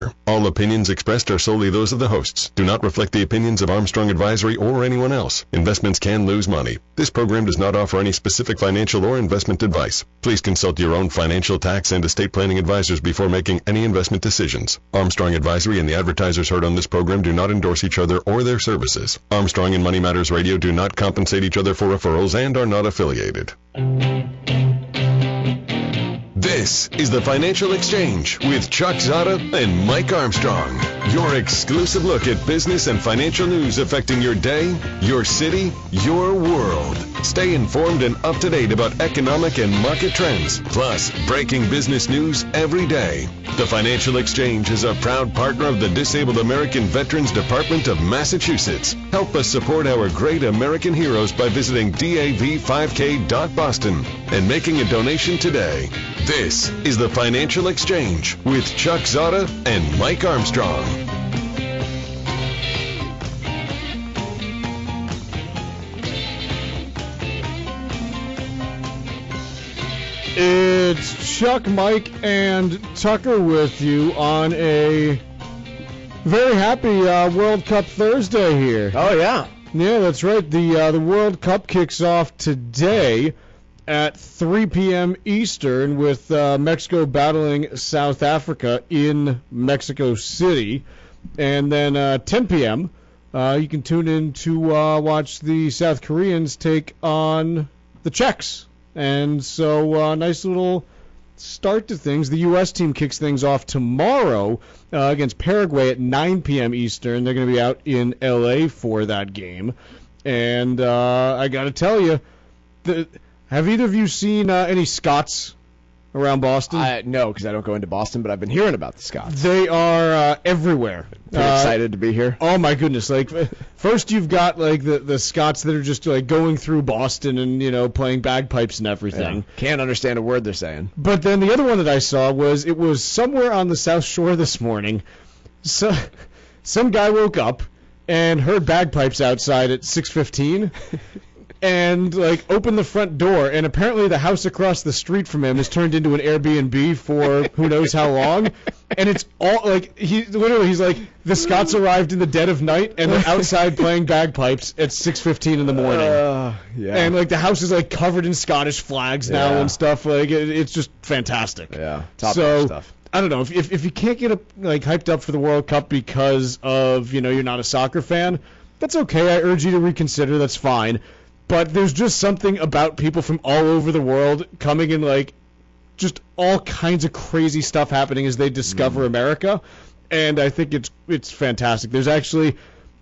All opinions expressed are solely those of the hosts. Do not reflect the opinions of Armstrong Advisory or anyone else. Investments can lose money. This program does not offer any specific financial or investment advice. Please consult your own financial, tax, and estate planning advisors before making any investment decisions. Armstrong Advisory and the advertisers heard on this program do not endorse each other or their services. Armstrong and Money Matters Radio do not compensate each other for referrals and are not affiliated. This is the Financial Exchange with Chuck Zada and Mike Armstrong. Your exclusive look at business and financial news affecting your day, your city, your world. Stay informed and up to date about economic and market trends, plus breaking business news every day. The Financial Exchange is a proud partner of the Disabled American Veterans Department of Massachusetts. Help us support our great American heroes by visiting dav5k.boston and making a donation today. This is the Financial Exchange with Chuck Zada and Mike Armstrong. It's Chuck, Mike, and Tucker with you on a very happy World Cup Thursday here. Oh, yeah. Yeah, that's right. The World Cup kicks off today at 3 p.m. Eastern with Mexico battling South Africa in Mexico City. And then 10 p.m., you can tune in to watch the South Koreans take on the Czechs. And so nice little start to things. The U.S. team kicks things off tomorrow against Paraguay at 9 p.m. Eastern. They're going to be out in L.A. for that game. And I got to tell you, have either of you seen any Scots around Boston? No, because I don't go into Boston, but I've been hearing about the Scots. They are everywhere. Pretty excited to be here. Oh my goodness! Like first, you've got like the Scots that are just like going through Boston and playing bagpipes and everything. Yeah. Can't understand a word they're saying. But then the other one that I saw was somewhere on the South Shore this morning. So some guy woke up and heard bagpipes outside at 6:15. And opened the front door, and apparently the house across the street from him has turned into an Airbnb for who knows how long. And it's all he's like, the Scots arrived in the dead of night and they're outside playing bagpipes at 6:15 in the morning. Yeah. And the house is covered in Scottish flags now and stuff. It's just fantastic. Yeah, top-notch stuff. I don't know if you can't get hyped up for the World Cup because of you're not a soccer fan. That's okay. I urge you to reconsider. That's fine. But there's just something about people from all over the world coming in, just all kinds of crazy stuff happening as they discover America, and I think it's fantastic. There's actually,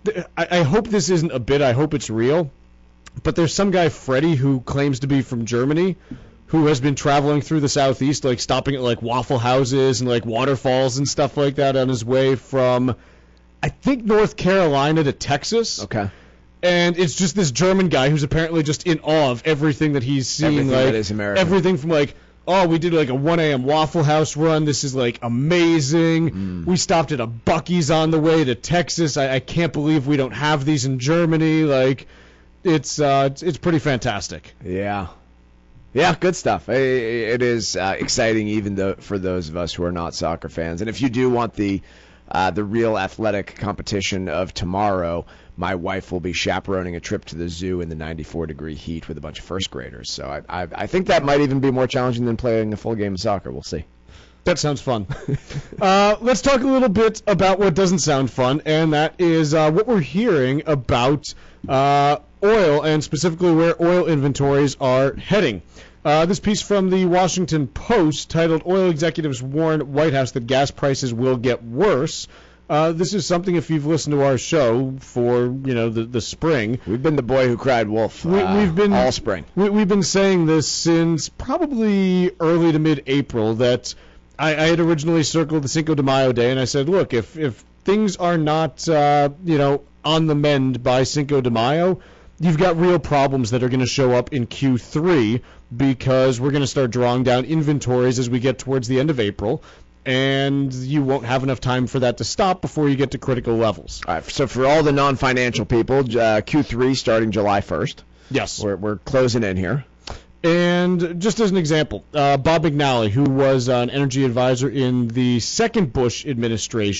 I hope this isn't a bit. I hope it's real. But there's some guy, Freddie, who claims to be from Germany, who has been traveling through the Southeast, stopping at Waffle Houses and waterfalls and stuff like that on his way from, I think, North Carolina to Texas. Okay. And it's just this German guy who's apparently just in awe of everything that he's seeing. Everything that is American. Everything from we did a 1 a.m. Waffle House run. This is amazing. We stopped at a Buc-ee's on the way to Texas. I can't believe we don't have these in Germany. It's pretty fantastic. Yeah. Yeah, good stuff. It is exciting even for those of us who are not soccer fans. And if you do want the real athletic competition of tomorrow, my wife will be chaperoning a trip to the zoo in the 94-degree heat with a bunch of first graders. So I think that might even be more challenging than playing a full game of soccer. We'll see. That sounds fun. Let's talk a little bit about what doesn't sound fun, and that is what we're hearing about oil, and specifically where oil inventories are heading. This piece from the Washington Post titled, "Oil Executives Warn White House That Gas Prices Will Get Worse." This is something, if you've listened to our show for, the spring. We've been the boy who cried wolf we've been all spring. We've been saying this since probably early to mid-April, that I had originally circled the Cinco de Mayo day, and I said, look, if things are not, on the mend by Cinco de Mayo, you've got real problems that are going to show up in Q3, because we're going to start drawing down inventories as we get towards the end of April. And you won't have enough time for that to stop before you get to critical levels. All right, so for all the non-financial people, Q3 starting July 1st. Yes. We're closing in here. And just as an example, Bob McNally, who was an energy advisor in the second Bush administration,